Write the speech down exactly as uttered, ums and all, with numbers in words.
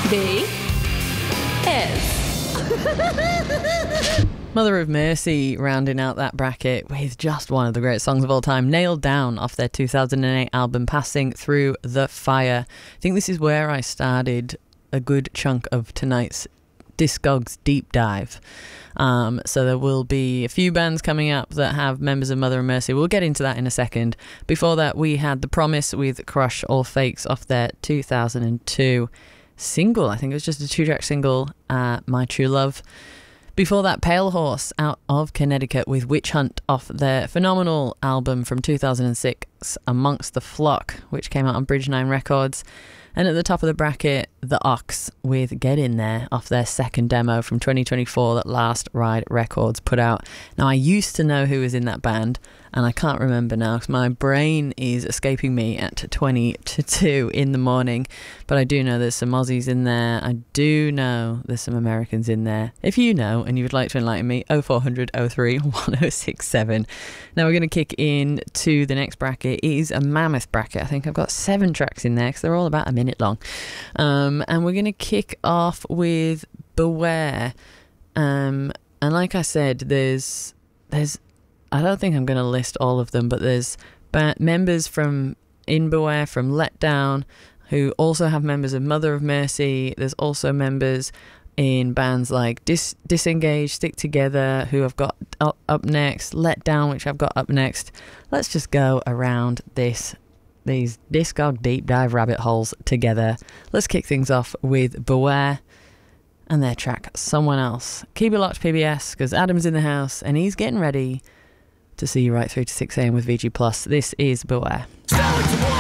B S. Mother of Mercy rounding out that bracket with just one of the great songs of all time, Nailed Down, off their two thousand eight album Passing Through the Fire. I think this is where I started a good chunk of tonight's Discogs deep dive. Um, so there will be a few bands coming up that have members of Mother of Mercy. We'll get into that in a second. Before that, we had The Promise with Crush All Fakes off their two thousand two single. I think it was just a two-track single, uh, My True Love. Before that, Pale Horse out of Connecticut with Witch Hunt off their phenomenal album from two thousand six, Amongst the Flock, which came out on Bridge Nine Records. And at the top of the bracket, The Ox with Get In There off their second demo from twenty twenty-four that Last Ride Records put out. Now, I used to know who was in that band, and I can't remember now because my brain is escaping me at twenty to two in the morning. But I do know there's some Aussies in there. I do know there's some Americans in there. If you know and you would like to enlighten me, oh four hundred oh three one oh six seven. Now we're going to kick in to the next bracket. It is a mammoth bracket. I think I've got seven tracks in there because they're all about a minute long. Um, and we're going to kick off with Beware. Um, and like I said, there's there's I don't think I'm going to list all of them, but there's ba- members from In Beware, from Let Down, who also have members of Mother of Mercy. There's also members in bands like Dis- Disengage, Stick Together, who I've got up, up next, Let Down, which I've got up next. Let's just go around this these Discog deep dive rabbit holes together. Let's kick things off with Beware and their track Someone Else. Keep it locked, P B S, because Adam's in the house and he's getting ready to see you right through to six a.m. with V G Plus. This is Beware.